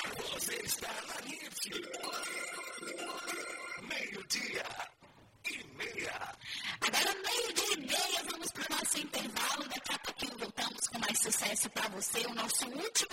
Você está na NIT. 12:30. Agora, 12:30, vamos para o nosso intervalo. Daqui a pouquinho voltamos com mais sucesso para você. O nosso último